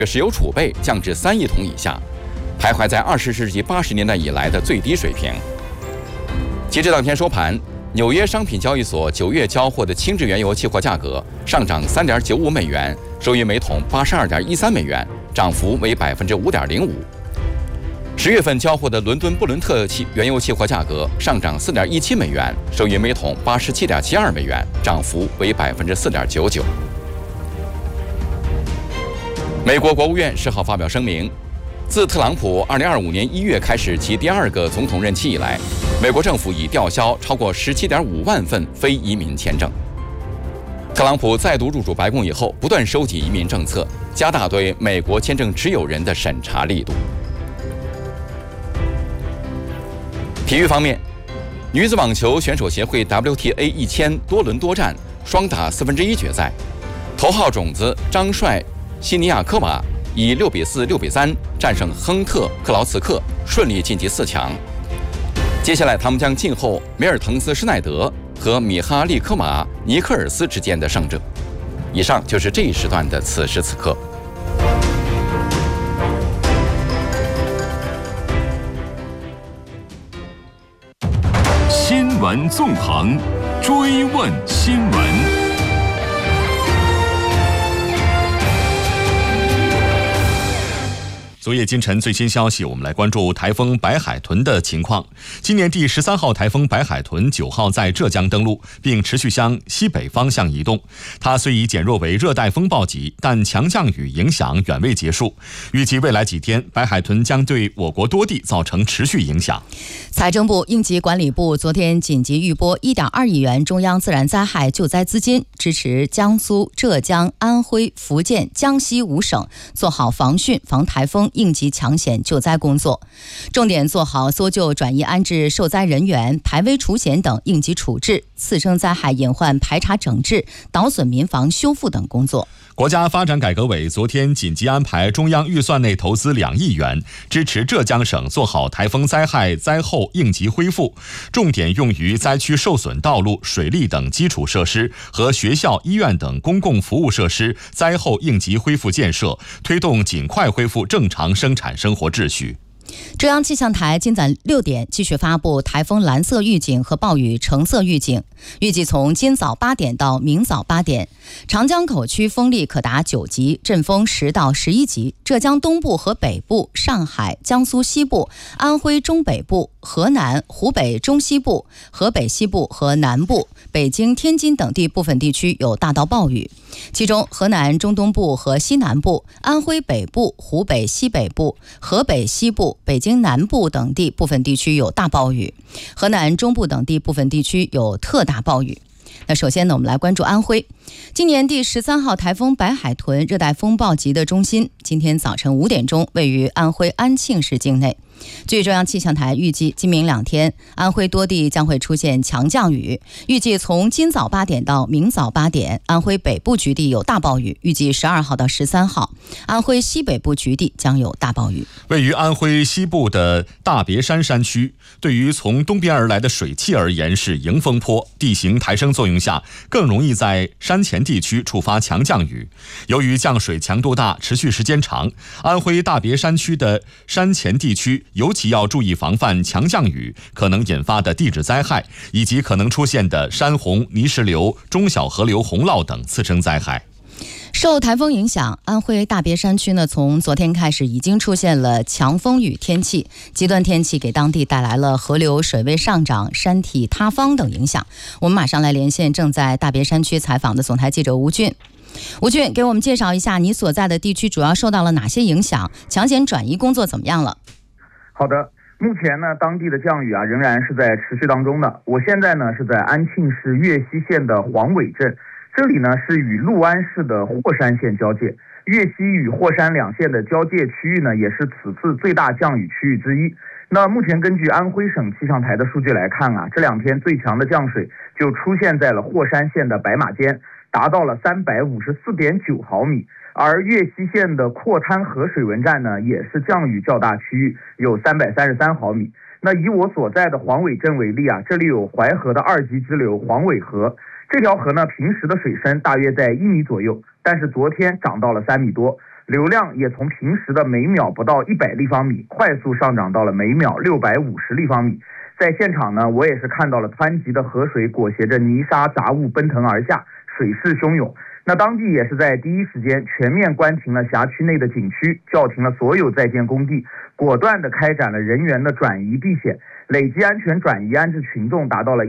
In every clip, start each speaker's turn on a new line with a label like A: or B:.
A: 石油储备降至3亿桶以下，徘徊在20世纪80年代以来的最低水平。截至当天收盘，纽约商品交易所9月交货的轻质原油期货价格上涨3.95美元，收于每桶82.13美元，涨幅为5.05%。10月份交货的伦敦布伦特原油期货价格上涨4.17美元，收于每桶87.72美元，涨幅为4.99%。美国国务院10号发表声明，自特朗普2025年1月开始其第2个总统任期以来，美国政府已吊销超过17.5万份非移民签证。特朗普再度入主白宫以后，不断收紧移民政策，加大对美国签证持有人的审查力度。体育方面，女子网球选手协会 WTA 1000多轮多战双打1/4决赛，头号种子张帅西尼亚科娃以6-4、6-3战胜亨特克劳茨克，顺利晋级4强。接下来他们将静候梅尔滕斯施耐德和米哈利科马尼克尔斯之间的胜者。以上就是这一时段的此时此刻。
B: 新闻纵横，追问新闻。昨夜今晨最新消息，我们来关注台风白海豚的情况。今年第13号台风白海豚9号在浙江登陆，并持续向西北方向移动。它虽已减弱为热带风暴级，但强降雨影响远未结束。预计未来几天，白海豚将对我国多地造成持续影响。
C: 财政部、应急管理部昨天紧急预拨1.2亿元中央自然灾害救灾资金，支持江苏、浙江、安徽、福建、江西5省做好防汛、防台风、应急抢险救灾工作，重点做好搜救、转移安置受灾人员、排危除险等应急处置、次生灾害隐患排查整治、倒损民房修复等工作。
B: 国家发展改革委昨天紧急安排中央预算内投资2亿元，支持浙江省做好台风灾害灾后应急恢复，重点用于灾区受损道路、水利等基础设施和学校、医院等公共服务设施灾后应急恢复建设，推动尽快恢复正常生产生活秩序。
C: 中央气象台今早6点继续发布台风蓝色预警和暴雨橙色预警，预计从今早8点到明早8点，长江口区风力可达9级，阵风10到11级。浙江东部和北部、上海、江苏西部、安徽中北部、河南、湖北中西部、河北西部和南部、北京、天津等地部分地区有大到暴雨，其中河南中东部和西南部、安徽北部、湖北西北部、河北西部、北京南部等地部分地区有大暴雨，河南中部等地部分地区有特大暴雨。那首先呢，我们来关注安徽。今年第13号台风白海豚热带风暴级的中心，今天早晨5点钟位于安徽安庆市境内。据中央气象台预计，今明2天，安徽多地将会出现强降雨。预计从今早8点到明早8点，安徽北部局地有大暴雨。预计12号到13号，安徽西北部局地将有大暴雨。
B: 位于安徽西部的大别山山区，对于从东边而来的水汽而言是迎风坡，地形抬升作用下，更容易在山前地区触发强降雨。由于降水强度大、持续时间长，安徽大别山区的山前地区尤其要注意防范强降雨可能引发的地质灾害，以及可能出现的山洪、泥石流、中小河流洪涝等次生灾害。
C: 受台风影响，安徽大别山区呢，从昨天开始已经出现了强风雨天气，极端天气给当地带来了河流水位上涨、山体塌方等影响。我们马上来连线正在大别山区采访的总台记者吴俊。吴俊，给我们介绍一下你所在的地区主要受到了哪些影响？抢险转移工作怎么样了？
D: 好的，目前呢，当地的降雨仍然是在持续当中的。我现在呢是在安庆市岳西县的黄尾镇，这里呢是与六安市的霍山县交界。岳西与霍山2县的交界区域呢，也是此次最大降雨区域之一。那目前根据安徽省气象台的数据来看这2天最强的降水就出现在了霍山县的白马尖，达到了354.9毫米。而岳西县的阔滩河水文站呢，也是降雨较大区域，有333毫米。那以我所在的黄尾镇为例这里有淮河的2级支流黄尾河，这条河呢平时的水深大约在1米左右，但是昨天涨到了3米多。 流量也从平时的每秒不到100立方米快速上涨到了每秒650立方米。在现场呢，我也是看到了湍急的河水裹挟着泥沙杂物奔腾而下，水势汹涌。那当地也是在第一时间全面关停了辖区内的景区，叫停了所有在建工地，果断地开展了人员的转移避险，累计安全转移安置群众达到了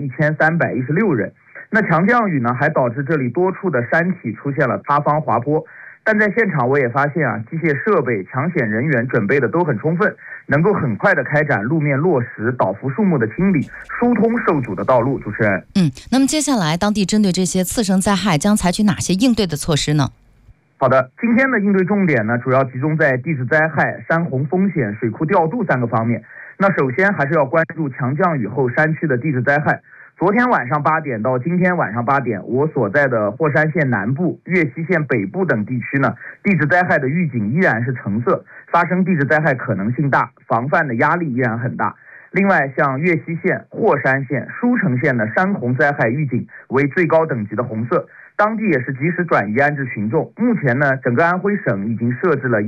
D: 1316人。那强降雨呢，还导致这里多处的山体出现了塌方滑坡。但在现场我也发现机械设备、抢险人员准备的都很充分，能够很快的开展路面落石、倒伏树木的清理，疏通受阻的道路。主持人，
C: 那么接下来当地针对这些次生灾害将采取哪些应对的措施呢？
D: 好的，今天的应对重点呢，主要集中在地质灾害、山洪风险、水库调度3个方面。那首先还是要关注强降雨后山区的地质灾害。昨天晚上8点到今天晚上8点，我所在的霍山县南部、岳西县北部等地区呢，地质灾害的预警依然是橙色，发生地质灾害可能性大，防范的压力依然很大。另外，像岳西县、霍山县、舒城县的山洪灾害预警为最高等级的红色，当地也是及时转移安置群众。目前呢，整个安徽省已经设置了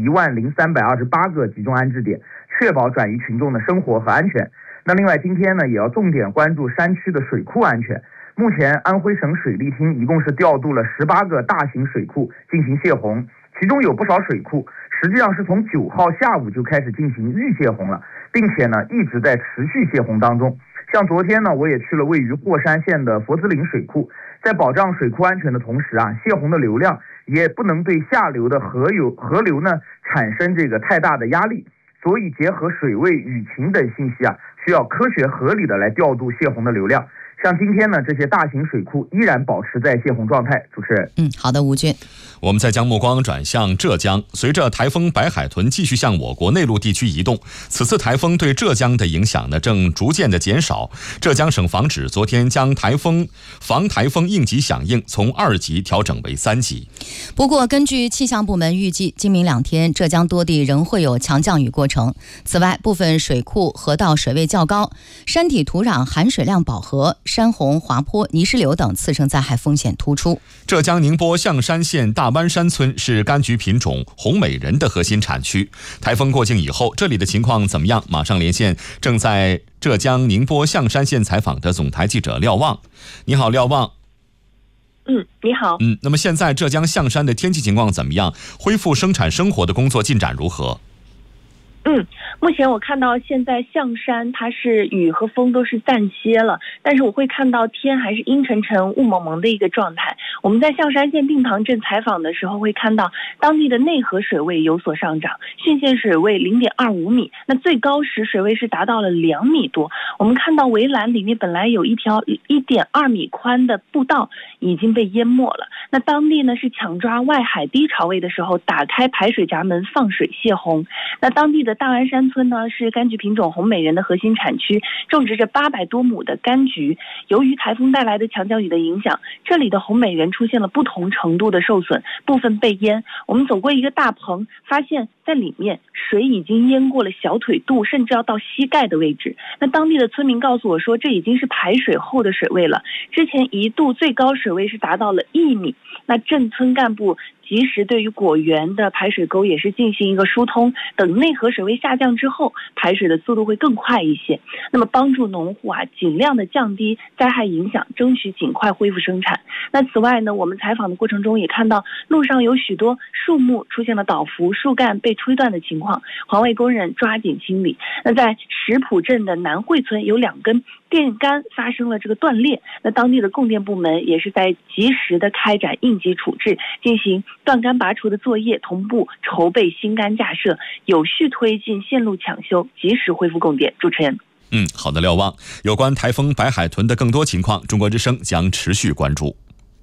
D: 10328个集中安置点，确保转移群众的生活和安全。那另外今天呢，也要重点关注山区的水库安全。目前安徽省水利厅一共是调度了18个大型水库进行泄洪，其中有不少水库实际上是从9号下午就开始进行预泄洪了，并且呢一直在持续泄洪当中。像昨天呢，我也去了位于霍山县的佛子岭水库，在保障水库安全的同时泄洪的流量也不能对下流的河流呢产生这个太大的压力，所以结合水位、雨情等信息需要科学合理的来调度泄洪的流量。像今天呢，这些大型水库依然保持在泄洪状态。主持人，
C: 好的，吴军。
B: 我们再将目光转向浙江，随着台风白海豚继续向我国内陆地区移动，此次台风对浙江的影响呢正逐渐的减少。浙江省防指昨天将防台风应急响应从2级调整为3级。
C: 不过，根据气象部门预计，今明2天浙江多地仍会有强降雨过程。此外，部分水库、河道水位较高，山体土壤含水量饱和，山洪、滑坡、泥石流等次生灾害风险突出。
B: 浙江宁波象山县大湾山村是柑橘品种红美人的核心产区。台风过境以后，这里的情况怎么样？马上连线正在浙江宁波象山县采访的总台记者廖望。你好，廖望。
E: 你好。
B: 那么现在浙江象山的天气情况怎么样？恢复生产生活的工作进展如何？
E: 目前我看到现在象山它是雨和风都是暂歇了，但是我会看到天还是阴沉沉、雾蒙蒙的一个状态。我们在象山县定塘镇采访的时候会看到当地的内河水位有所上涨，沁县水位0.25米，那最高时水位是达到了2米多。我们看到围栏里面本来有一条1.2米宽的步道已经被淹没了。那当地呢是抢抓外海低潮位的时候打开排水闸门放水泄洪。那当地的大湾山村呢是柑橘品种红美人的核心产区，种植着800多亩的柑橘。由于台风带来的强降雨的影响，这里的红美人出现了不同程度的受损，部分被淹。我们走过一个大棚，发现在里面水已经淹过了小腿肚，甚至要到膝盖的位置。那当地的村民告诉我说，这已经是排水后的水位了，之前一度最高水位是达到了1米。那镇村干部及时对于果园的排水沟也是进行一个疏通，等内河水位下降之后，排水的速度会更快一些。那么帮助农户尽量的降低灾害影响，争取尽快恢复生产。那此外呢，我们采访的过程中也看到路上有许多树木出现了倒伏、树干被吹断的情况，环卫工人抓紧清理。那在石浦镇的南汇村有2根电杆发生了这个断裂，那当地的供电部门也是在及时的开展应急处置，进行断杆拔除的作业，同步筹备新杆架设，有序推进线路抢修，及时恢复供电。主持人。
B: 好的，廖望。有关台风白海豚的更多情况，中国之声将持续关注。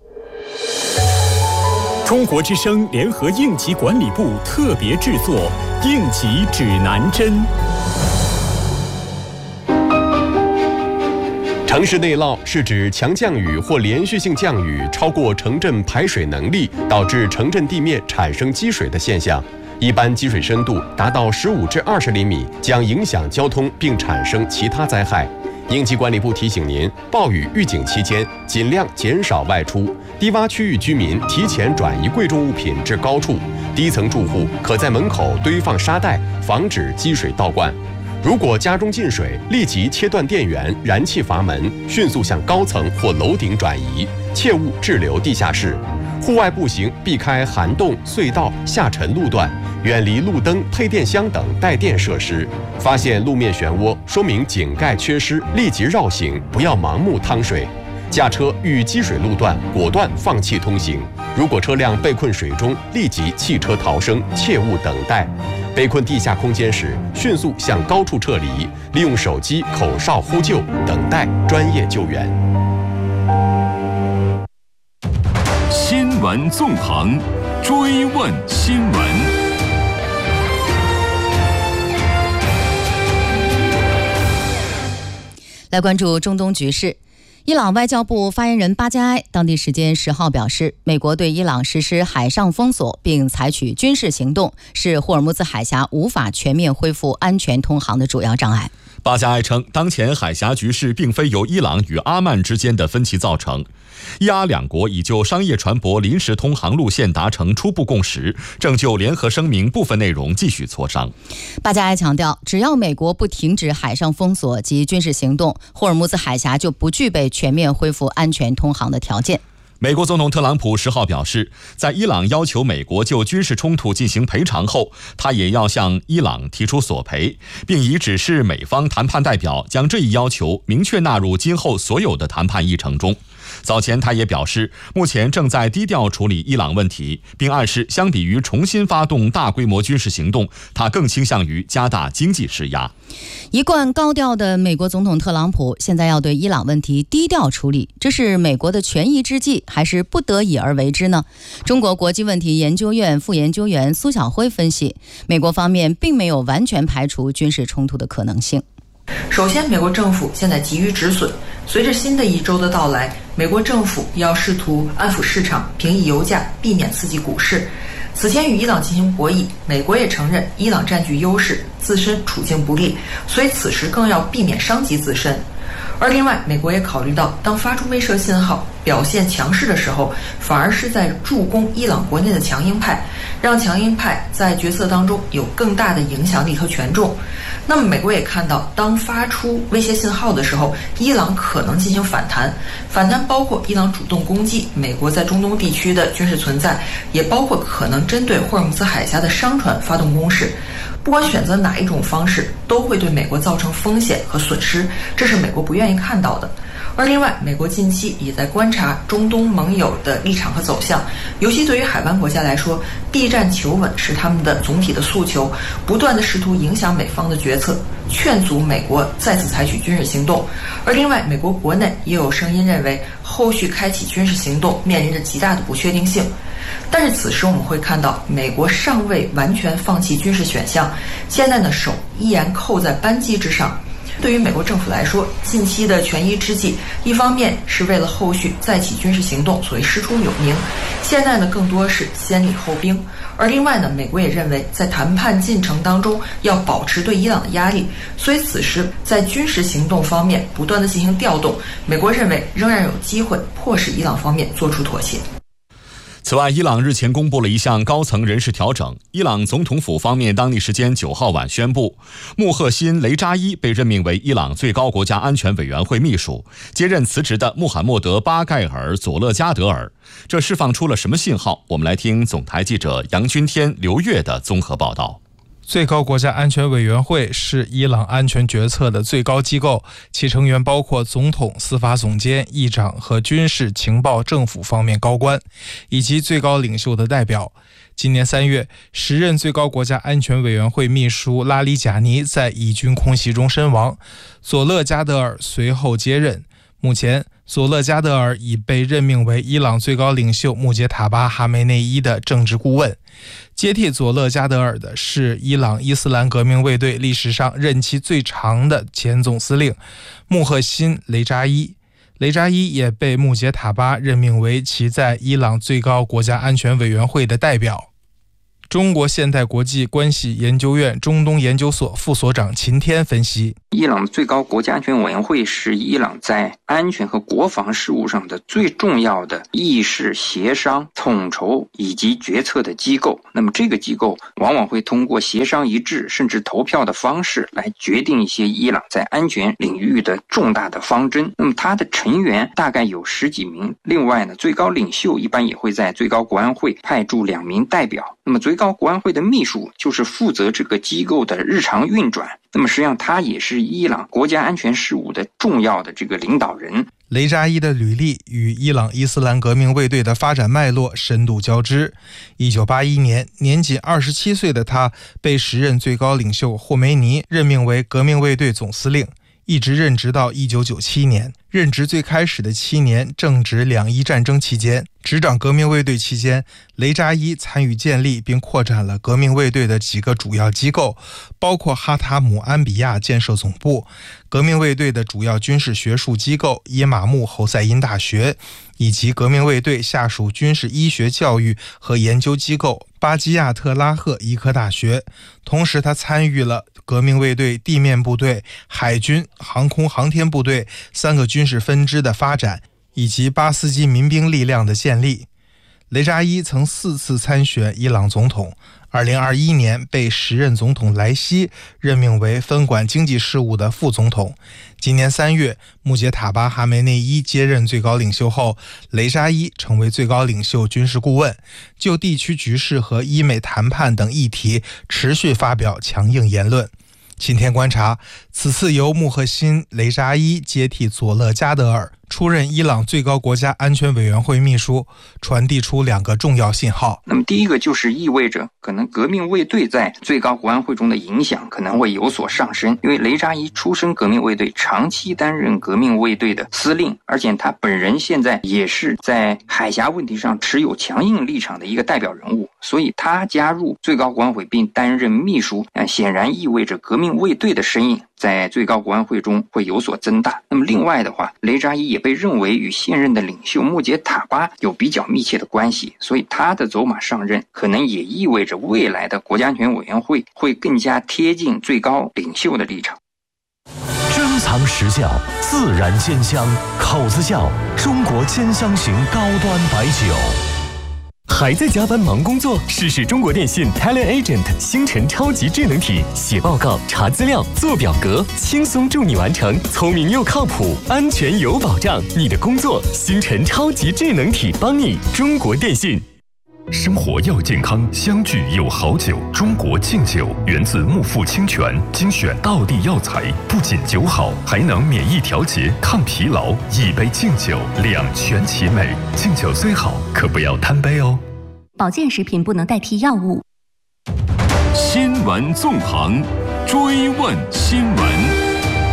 F: 中国之声联合应急管理部特别制作应急指南针。
G: 城市内涝是指强降雨或连续性降雨超过城镇排水能力，导致城镇地面产生积水的现象。一般积水深度达到15至20厘米，将影响交通并产生其他灾害。应急管理部提醒您，暴雨预警期间尽量减少外出， 低洼区域居民提前转移贵重物品至高处，低层住户可在门口堆放沙袋，防止积水倒灌。如果家中进水，立即切断电源、燃气阀门，迅速向高层或楼顶转移，切勿滞留地下室。户外步行避开涵洞、隧道、下沉路段，远离路灯、配电箱等带电设施。发现路面漩涡，说明井盖缺失，立即绕行，不要盲目趟水。驾车遇积水路段，果断放弃通行。如果车辆被困水中，立即弃车逃生，切勿等待。被困地下空间时，迅速向高处撤离，利用手机口哨呼救，等待专业救援。
F: 新闻纵横，追问新闻。
C: 来关注中东局势。伊朗外交部发言人巴加埃当地时间10号表示，美国对伊朗实施海上封锁并采取军事行动，是霍尔木兹海峡无法全面恢复安全通航的主要障碍。
B: 巴加埃称，当前海峡局势并非由伊朗与阿曼之间的分歧造成，伊阿两国已就商业船舶临时通航路线达成初步共识，正就联合声明部分内容继续磋商。
C: 巴加埃强调，只要美国不停止海上封锁及军事行动，霍尔木兹海峡就不具备全面恢复安全通航的条件。
B: 美国总统特朗普10号表示，在伊朗要求美国就军事冲突进行赔偿后，他也要向伊朗提出索赔，并已指示美方谈判代表将这一要求明确纳入今后所有的谈判议程中。早前他也表示，目前正在低调处理伊朗问题，并暗示相比于重新发动大规模军事行动，他更倾向于加大经济施压。
C: 一贯高调的美国总统特朗普现在要对伊朗问题低调处理，这是美国的权宜之计，还是不得已而为之呢？中国国际问题研究院副研究员苏晓辉分析，美国方面并没有完全排除军事冲突的可能性。
H: 首先，美国政府现在急于止损，随着新的一周的到来，美国政府要试图安抚市场，平抑油价，避免刺激股市。此前与伊朗进行博弈，美国也承认伊朗占据优势，自身处境不利，所以此时更要避免伤及自身。而另外，美国也考虑到，当发出威慑信号、表现强势的时候，反而是在助攻伊朗国内的强硬派，让强硬派在决策当中有更大的影响力和权重。那么美国也看到，当发出威胁信号的时候，伊朗可能进行反弹，反弹包括伊朗主动攻击美国在中东地区的军事存在，也包括可能针对霍尔木兹海峡的商船发动攻势。不管选择哪一种方式，都会对美国造成风险和损失，这是美国不愿意看到的。而另外，美国近期也在观察中东盟友的立场和走向，尤其对于海湾国家来说，避战求稳是他们的总体的诉求，不断的试图影响美方的决策，劝阻美国再次采取军事行动。而另外，美国国内也有声音认为，后续开启军事行动面临着极大的不确定性。但是此时我们会看到，美国尚未完全放弃军事选项，现在呢手依然扣在扳机之上。对于美国政府来说，近期的权宜之计，一方面是为了后续再起军事行动，所谓师出有名；现在呢，更多是先礼后兵。而另外呢，美国也认为在谈判进程当中要保持对伊朗的压力，所以此时在军事行动方面不断的进行调动，美国认为仍然有机会迫使伊朗方面做出妥协。
B: 此外，伊朗日前公布了一项高层人事调整。伊朗总统府方面当地时间9号晚宣布，穆赫辛·雷扎伊被任命为伊朗最高国家安全委员会秘书，接任辞职的穆罕默德·巴盖尔·佐勒加德尔。这释放出了什么信号？我们来听总台记者杨君天、刘越的综合报道。
I: 最高国家安全委员会是伊朗安全决策的最高机构，其成员包括总统、司法总监、议长和军事、情报、政府方面高官，以及最高领袖的代表。今年3月，时任最高国家安全委员会秘书拉里贾尼在以军空袭中身亡，佐勒加德尔随后接任。目前，佐勒加德尔已被任命为伊朗最高领袖穆杰塔巴·哈梅内伊的政治顾问。接替佐勒加德尔的是伊朗伊斯兰革命卫队历史上任期最长的前总司令穆赫辛·雷扎伊。雷扎伊也被穆杰塔巴任命为其在伊朗最高国家安全委员会的代表。 中国现代国际关系研究院中东研究所副所长秦天分析，
J: 伊朗最高国家安全委员会是伊朗在安全和国防事务上的最重要的议事、协商、统筹以及决策的机构。那么这个机构往往会通过协商一致甚至投票的方式来决定一些伊朗在安全领域的重大的方针。那么它的成员大概有10几名，另外呢，最高领袖一般也会在最高国安会派驻2名代表。那么最高国安会的秘书就是负责这个机构的日常运转，那么实际上他也是伊朗国家安全事务的重要的这个领导人。
I: 雷扎伊的履历与伊朗伊斯兰革命卫队的发展脉络深度交织。1981年，年仅27岁的他被时任最高领袖霍梅尼任命为革命卫队总司令，一直任职到1997年。任职最开始的7年正值两伊战争期间，执掌革命卫队期间，雷扎伊参与建立并扩展了革命卫队的几个主要机构，包括哈塔姆安比亚建设总部、革命卫队的主要军事学术机构耶马木侯赛因大学，以及革命卫队下属军事医学教育和研究机构巴基亚特拉赫医科大学。同时他参与了革命卫队地面部队、海军、航空航天部队3个军事分支的发展，以及巴斯基民兵力量的建立。雷扎伊曾4次参选伊朗总统，2021年被时任总统莱西任命为分管经济事务的副总统。今年3月，穆杰塔巴哈梅内伊接任最高领袖后，雷扎伊成为最高领袖军事顾问，就地区局势和伊美谈判等议题持续发表强硬言论。今天观察，此次由穆赫辛·雷扎伊接替佐勒加德尔出任伊朗最高国家安全委员会秘书，传递出2个重要信号。
J: 那么第一个就是意味着可能革命卫队在最高国安会中的影响可能会有所上升，因为雷扎伊出身革命卫队，长期担任革命卫队的司令，而且他本人现在也是在海峡问题上持有强硬立场的一个代表人物，所以他加入最高国安会并担任秘书，显然意味着革命卫队的身影在最高国安会中会有所增大。那么另外的话，雷扎伊也被认为与现任的领袖穆杰塔巴有比较密切的关系，所以他的走马上任可能也意味着未来的国家安全委员会会更加贴近最高领袖的立场。
K: 珍藏实效，自然鲜香，口子窖中国兼香型高端白酒。还在加班忙工作？试试中国电信 Talent Agent 星辰超级智能体，写报告、查资料、做表格，轻松助你完成，聪明又靠谱，安全有保障。你的工作，星辰超级智能体帮你。中国电信。
L: 生活要健康，相聚有好酒。中国敬酒源自木富清泉，精选道地药材，不仅酒好，还能免疫调节、抗疲劳。一杯敬酒，两全其美。敬酒虽好，可不要贪杯哦。
M: 保健食品不能代替药物。
L: 新闻纵横，追问新闻。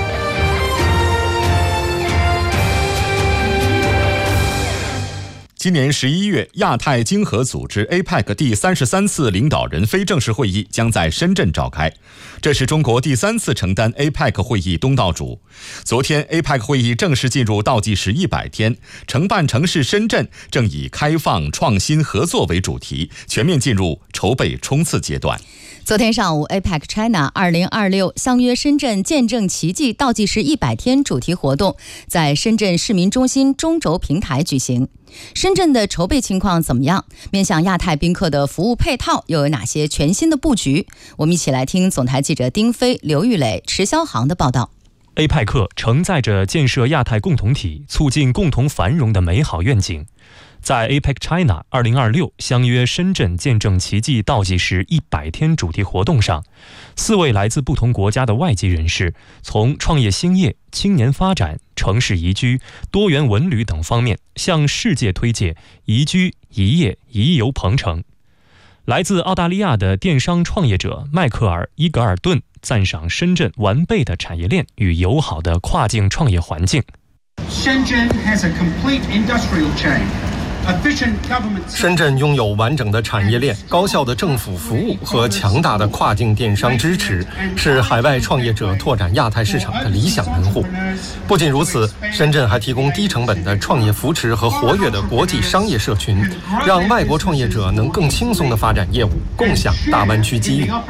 B: 今年11月，亚太经合组织 APEC 第33次领导人非正式会议将在深圳召开，这是中国第3次承担 APEC 会议东道主。昨天 APEC 会议正式进入倒计时100天，承办城市深圳正以开放、创新、合作为主题，全面进入筹备冲刺阶段。
C: 昨天上午 APEC China 2026相约深圳见证奇迹倒计时100天主题活动在深圳市民中心中轴平台举行。深圳的筹备情况怎么样？面向亚太宾客的服务配套又有哪些全新的布局？我们一起来听总台记者丁飞、刘玉磊、池霄航的报道。
N: APEC 承载着建设亚太共同体、促进共同繁荣的美好愿景。在 APEC China 2026相约深圳见证奇迹倒计时100天主题活动上，4位来自不同国家的外籍人士，从创业兴业、青年发展、城市宜居、多元文旅等方面，向世界推介宜居、宜业、宜游鹏程。来自澳大利亚的电商创业者迈克尔·伊格尔顿赞赏深圳完备的产业链与友好的跨境创业环境。
O: Shenzhen has a complete industrial chain, 深圳拥有完整的产业链、高效的政府服务和强大的跨境电商支持，是海外创业者拓展亚太市场的理想门户。不仅如此，深圳还提供低成本的创业扶持和活跃的国际商业社群，让外国创业者能更轻松地发展业务，共享大湾区机遇。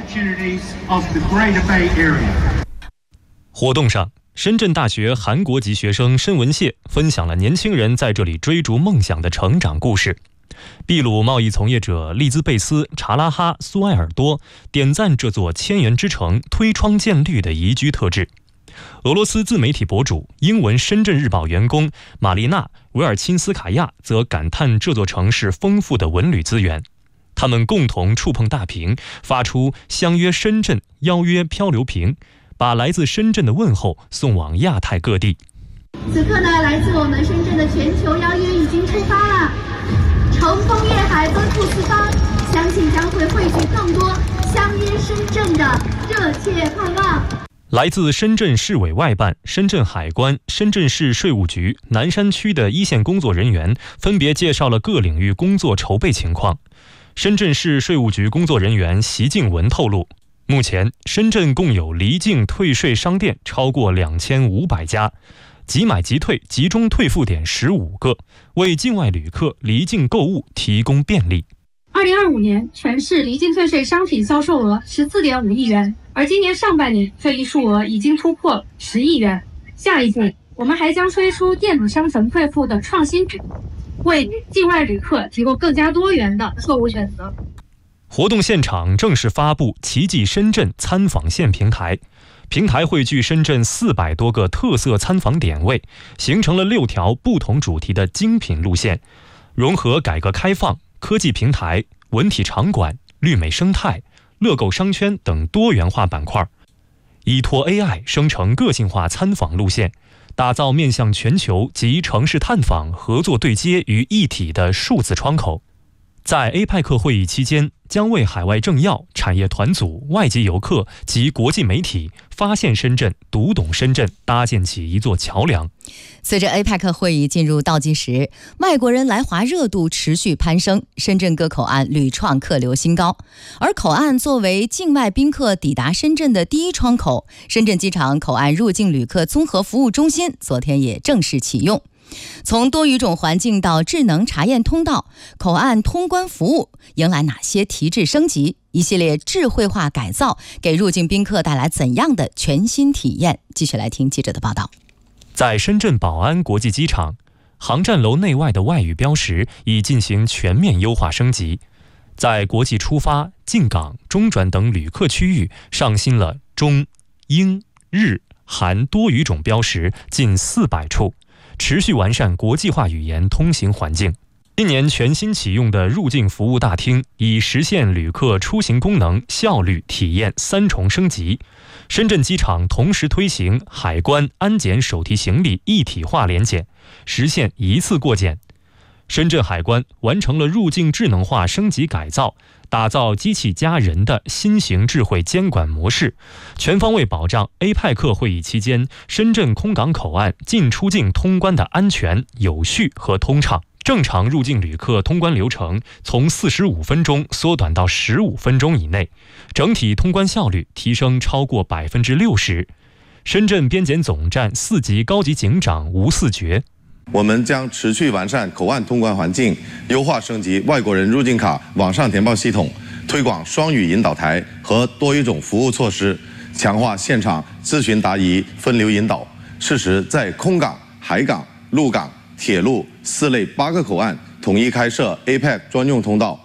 N: 活动上，深圳大学韩国籍学生申文燮分享了年轻人在这里追逐梦想的成长故事。秘鲁贸易从业者利兹贝斯、查拉哈、苏埃尔多点赞这座千元之城推窗见绿的宜居特质。俄罗斯自媒体博主、英文《深圳日报》员工玛丽娜·维尔钦斯卡亚则感叹这座城市丰富的文旅资源。他们共同触碰大屏，发出相约深圳，邀约漂流瓶，把来自深圳的问候送往亚太各地。
P: 此刻呢，来自我们深圳的全球邀约已经出发了，乘风越海，奔赴四方，相信将会汇聚更多相约深圳的热切盼望。
N: 来自深圳市委外办、深圳海关、深圳市税务局、南山区的一线工作人员分别介绍了各领域工作筹备情况。深圳市税务局工作人员席静文透露，目前深圳共有离境退税商店超过2500家，即买即退、集中退付点15个，为境外旅客离境购物提供便利。
Q: 2025年全市离境退税商品销售额14.5亿元，而今年上半年这一数额已经突破10亿元。下一步，我们还将推出电子商城退付的创新品，为境外旅客提供更加多元的购物选择。
N: 活动现场正式发布奇迹深圳参访线平台，平台汇聚深圳400多个特色参访点位，形成了6条不同主题的精品路线，融合改革开放、科技平台、文体场馆、绿美生态、乐购商圈等多元化板块，依托 AI 生成个性化参访路线，打造面向全球及城市探访合作对接于一体的数字窗口。在 APEC 会议期间，将为海外政要、产业团组、外籍游客及国际媒体发现深圳、读懂深圳搭建起一座桥梁。
C: 随着 APEC 会议进入倒计时，外国人来华热度持续攀升，深圳各口岸屡创客流新高。而口岸作为境外宾客抵达深圳的第一窗口，深圳机场口岸入境旅客综合服务中心昨天也正式启用。从多语种环境到智能查验通道，口岸通关服务迎来哪些提质升级？一系列智慧化改造给入境宾客带来怎样的全新体验？继续来听记者的报道。
N: 在深圳宝安国际机场，航站楼内外的外语标识已进行全面优化升级，在国际出发、进港、中转等旅客区域上新了中、英、日、韩多语种标识近400处，持续完善国际化语言通行环境。今年全新启用的入境服务大厅，以实现旅客出行功能、效率、体验3重升级。深圳机场同时推行海关、安检手提行李一体化联检，实现一次过检。深圳海关完成了入境智能化升级改造，打造机器加人的新型智慧监管模式，全方位保障 APEC 会议期间深圳空港口岸进出境通关的安全、有序和通畅。正常入境旅客通关流程从45分钟缩短到15分钟以内，整体通关效率提升超过60%。深圳边检总站4级高级警长吴四觉，
R: 我们将持续完善口岸通关环境，优化升级外国人入境卡网上填报系统，推广双语引导台和多语种服务措施，强化现场咨询答疑分流引导，适时在空港、海港、陆港、铁路4类8个口岸统一开设 APEC 专用通道。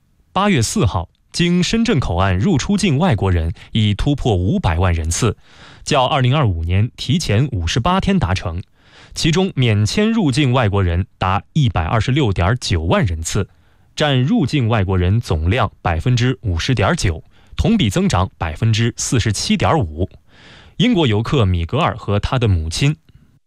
N: 8月4号，经深圳口岸入出境外国人已突破500万人次，较2025年提前58天达成。其中免签入境外国人达126.9万人次，占入境外国人总量50.9%，同比增长47.5%。英国游客米格尔和他的母亲，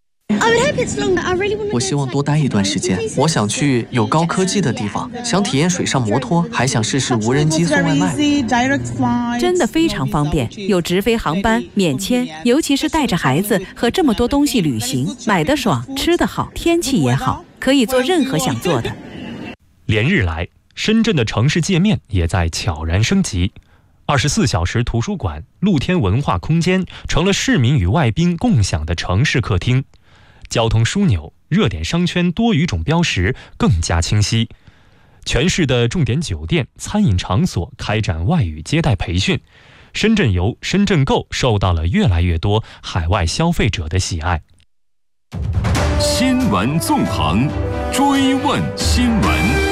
S: 我希望多待一段时间，我想去有高科技的地方，想体验水上摩托，还想试试无人机送外卖。
T: 真的非常方便，有直飞航班，免签，尤其是带着孩子和这么多东西旅行，买得爽，吃得好，天气也好，可以做任何想做的。
N: 连日来，深圳的城市界面也在悄然升级。24小时图书馆、露天文化空间成了市民与外宾共享的城市客厅。交通枢纽、热点商圈多语种标识更加清晰。全市的重点酒店、餐饮场所开展外语接待培训。深圳游、深圳购受到了越来越多海外消费者的喜爱。
L: 新闻纵横，追问新闻。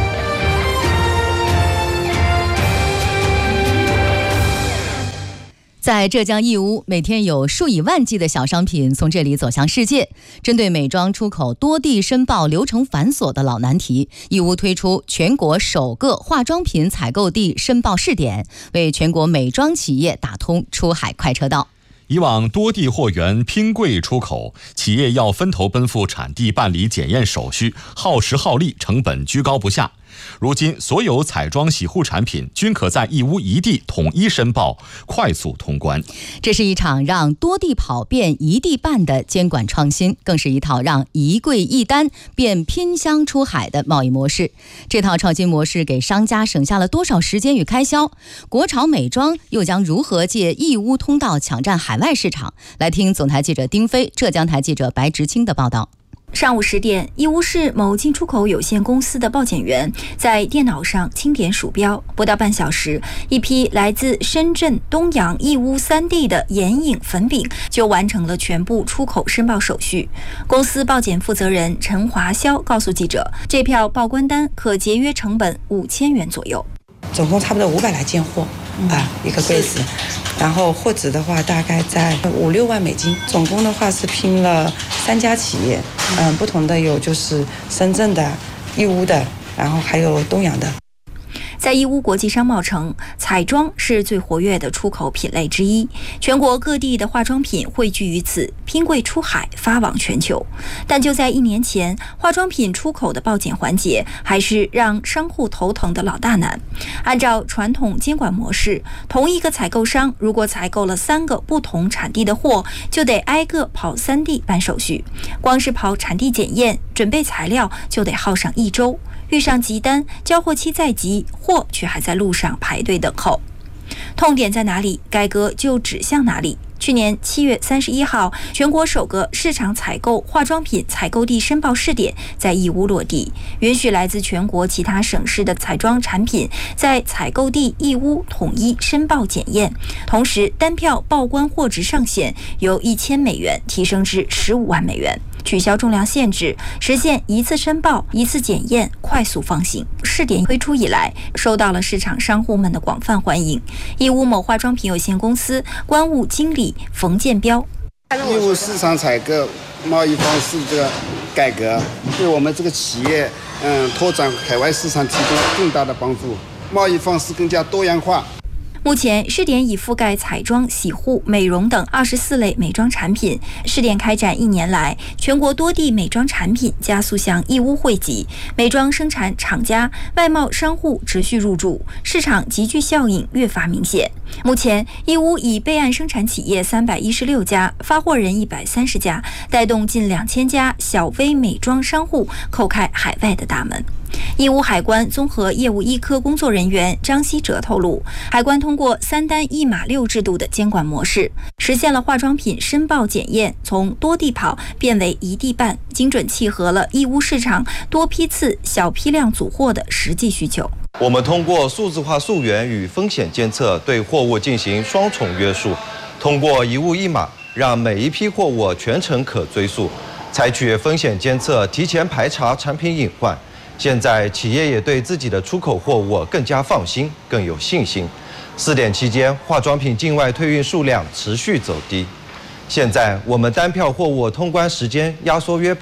C: 在浙江义乌，每天有数以万计的小商品从这里走向世界。针对美妆出口多地申报流程繁琐的老难题，义乌推出全国首个化妆品采购地申报试点，为全国美妆企业打通出海快车道。
B: 以往多地货源拼柜出口，企业要分头奔赴产地办理检验手续，耗时耗力，成本居高不下。如今，所有彩妆洗护产品均可在义乌一地统一申报，快速通关。这是一场让多地跑变一地办的监管创新，更是一套让一柜一单变拼箱出海的贸易模式。这套创新模式给商家省下了多少时间与开销？国潮美妆又将如何借义乌通道抢占海外市场？来听总台记者丁飞、浙江台记者白直清的报道。
U: 上午10点，义乌市某进出口有限公司的报检员在电脑上清点鼠标，不到半小时，一批来自深圳、东阳、义乌3地的眼影、粉饼就完成了全部出口申报手续。公司报检负责人陈华霄告诉记者，这票报关单可节约成本5000元左右。
V: 总共差不多500来件货一个柜子，然后货值的话大概在5-6万美金，总共的话是拼了3家企业，不同的有就是深圳的、义乌的，然后还有东阳的。
U: 在义乌国际商贸城，彩妆是最活跃的出口品类之一，全国各地的化妆品汇聚于此，拼柜出海，发往全球。但就在1年前，化妆品出口的报检环节还是让商户头疼的老大难。按照传统监管模式，同一个采购商如果采购了3个不同产地的货，就得挨个跑3地办手续，光是跑产地检验、准备材料就得耗上1周。遇上急单，交货期再急，货却还在路上排队等候。痛点在哪里，改革就指向哪里。去年7月31号，全国首个市场采购化妆品采购地申报试点在义乌落地，允许来自全国其他省市的彩妆产品在采购地义乌统一申报检验，同时单票报关货值上限由1000美元提升至15万美元。取消重量限制，实现一次申报、一次检验，快速放行。试点推出以来，受到了市场商户们的广泛欢迎。义乌某化妆品有限公司关务经理冯建彪：
W: 义乌市场采购贸易方式这个改革，对我们这个企业拓展海外市场提供更大的帮助，贸易方式更加多样化。
U: 目前试点已覆盖彩妆、洗护、美容等24类美妆产品。试点开展1年来，全国多地美妆产品加速向义乌汇集，美妆生产厂家、外贸商户持续入驻，市场集聚效应越发明显。目前，义乌已备案生产企业316家，发货人130家，带动近2000家小微美妆商户叩开海外的大门。义乌海关综合业务1科工作人员张希哲透露，海关通过3单1码6制度的监管模式，实现了化妆品申报检验从多地跑变为一地办，精准契合了义乌市场多批次、小批量组货的实际需求。
X: 我们通过数字化溯源与风险监测，对货物进行双重约束，通过一物一码，让每一批货物全程可追溯，采取风险监测，提前排查产品隐患。现在企业也对自己的出口货物更加放心，更有信心。试点期间，化妆品境外退运数量持续走低。现在我们单票货物通关时间压缩约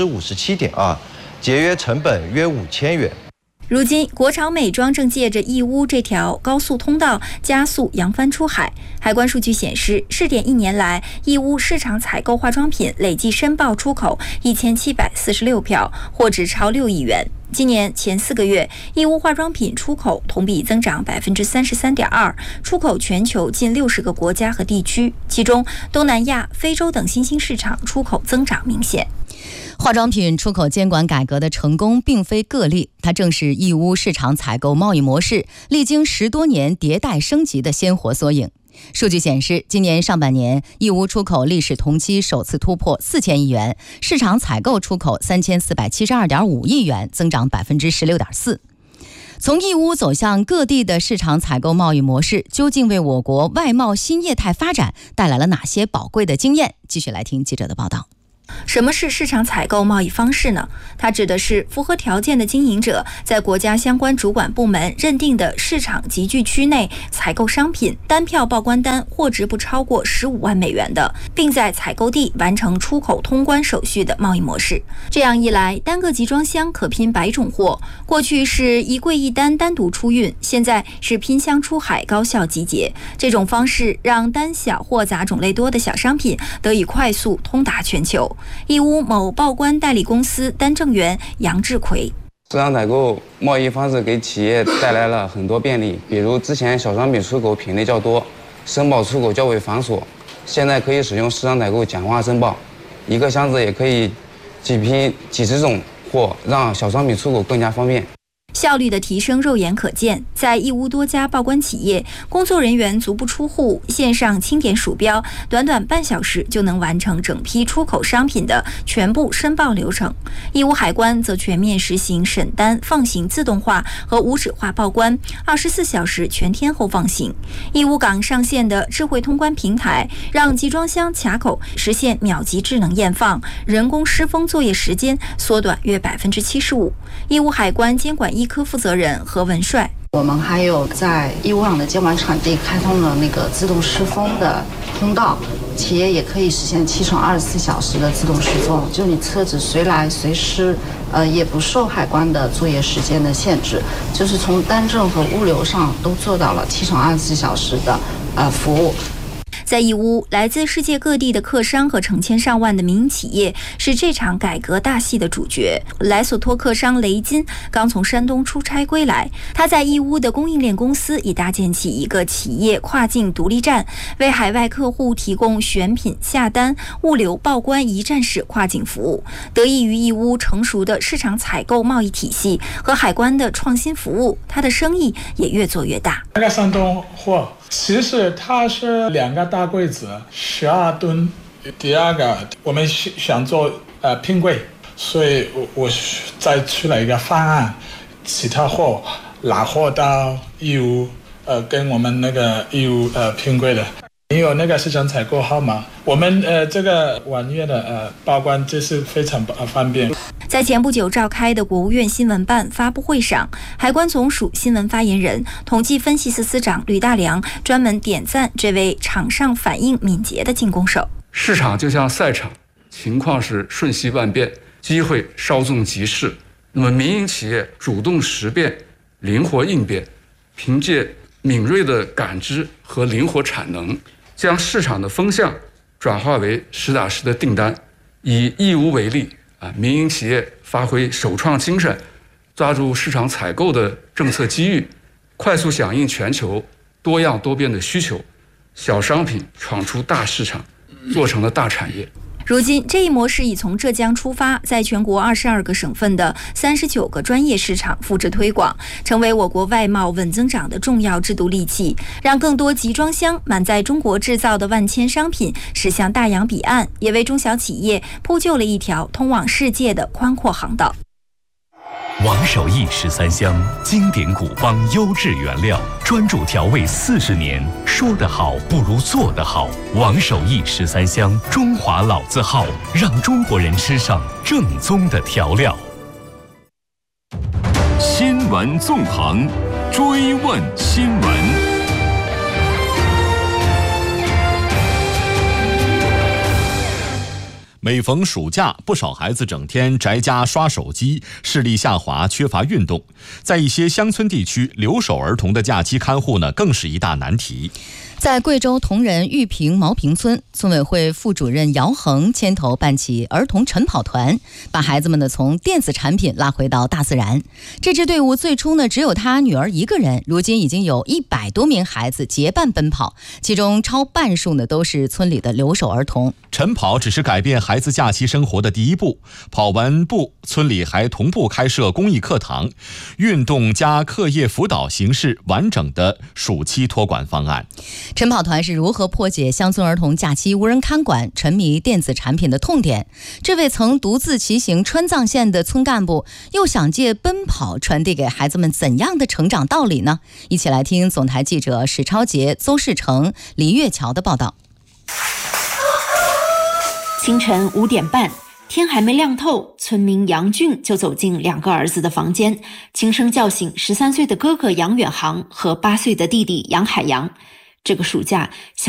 X: 57.2%，节约成本约5000元。
U: 如今，国潮美妆正借着义乌这条高速通道加速扬帆出海。海关数据显示，试点1年来，义乌市场采购化妆品累计申报出口1746票，货值超6亿元。 今年前4个月，义乌化妆品出口同比增长33.2%，出口全球近60个国家和地区，其中东南亚、非洲等新兴市场出口增长明显。
C: 化妆品出口监管改革的成功并非个例，它正是义乌市场采购贸易模式历经10多年迭代升级的鲜活缩影。数据显示，今年上半年，义乌出口历史同期首次突破4000亿元，市场采购出口3472.5亿元，增长16.4%。从义乌走向各地的市场采购贸易模式，究竟为我国外贸新业态发展带来了哪些宝贵的经验？继续来听记者的报道。
U: 什么是市场采购贸易方式呢？它指的是符合条件的经营者在国家相关主管部门认定的市场集聚区内采购商品，单票报关单货值不超过15万美元的，并在采购地完成出口通关手续的贸易模式。这样一来，单个集装箱可拼100种货，过去是一柜一单单独出运，现在是拼箱出海高效集结。这种方式让单小货杂种类多的小商品得以快速通达全球。义乌某报关代理公司单正员杨志奎：
A: 市场采购贸易方式给企业带来了很多便利，比如之前小商品出口品类较多，申报出口较为繁琐，现在可以使用市场采购简化申报，一个箱子也可以几批几十种货，让小商品出口更加方便。
U: 效率的提升肉眼可见，在义乌多家报关企业，工作人员足不出户，线上清点鼠标，短短半小时就能完成整批出口商品的全部申报流程。义乌海关则全面实行审单放行自动化和无纸化报关，24小时全天候放行。义乌港上线的智慧通关平台，让集装箱卡口实现秒级智能验放，人工施封作业时间缩短约75%。义乌海关监管一科负责人何文帅：
D: 我们还有在义乌港的监管场地开通了那个自动施封的通道，企业也可以实现7乘24小时的自动施封，就你车子随来随施，也不受海关的作业时间的限制，就是从单证和物流上都做到了7乘24小时的服务。
U: 在义乌，来自世界各地的客商和成千上万的民营企业是这场改革大戏的主角。莱索托客商雷金刚从山东出差归来，他在义乌的供应链公司已搭建起一个企业跨境独立站，为海外客户提供选品、下单、物流、报关一站式跨境服务。得益于义乌成熟的市场采购贸易体系和海关的创新服务，他的生意也越做越大。
E: 那个山东货其实它是2个大柜子，12吨。第二个我们想做拼柜，所以我再出了一个方案，其他货拿货到义乌，跟我们那个义乌拼柜的。你有那个市场采购号码，我们这个网页的报关就是非常方便。
U: 在前不久召开的国务院新闻办发布会上，海关总署新闻发言人、统计分析司司长吕大良专门点赞这位场上反应敏捷的进攻手。
G: 市场就像赛场，情况是瞬息万变，机会稍纵即逝。那么民营企业主动识别、灵活应变，凭借敏锐的感知和灵活产能，将市场的风向转化为实打实的订单。以义乌为例，民营企业发挥首创精神，抓住市场采购的政策机遇，快速响应全球多样多变的需求，小商品闯出大市场，做成了大产业。
U: 如今，这一模式已从浙江出发，在全国22个省份的39个专业市场复制推广，成为我国外贸稳增长的重要制度利器，让更多集装箱满载中国制造的万千商品驶向大洋彼岸，也为中小企业铺就了一条通往世界的宽阔航道。
K: 王守义13香，经典古方，优质原料，专注调味40年。说得好不如做得好。王守义13香，中华老字号，让中国人吃上正宗的调料。
L: 新闻纵横，追问新闻。
B: 每逢暑假，不少孩子整天宅家刷手机，视力下滑，缺乏运动。在一些乡村地区，留守儿童的假期看护呢，更是一大难题。
C: 在贵州铜仁玉屏毛坪村，村委会副主任姚恒牵头办起儿童晨跑团，把孩子们呢从电子产品拉回到大自然。这支队伍最初呢只有他女儿一个人，如今已经有100多名孩子结伴奔跑，其中超半数呢都是村里的留守儿童。
B: 晨跑只是改变孩子假期生活的第一步，跑完步，村里还同步开设公益课堂，运动加课业辅导形式完整的暑期托管方案。
C: 晨跑团是如何破解乡村儿童假期无人看管、沉迷电子产品的痛点？这位曾独自骑行川藏线的村干部，又想借奔跑传递给孩子们怎样的成长道理呢？一起来听总台记者史超杰、邹世成、黎月桥的报道。
F: 清晨5点半，天还没亮透，村民杨俊就走进2个儿子的房间，轻声叫醒13岁的哥哥杨远航和8岁的弟弟杨海洋。这个暑假，小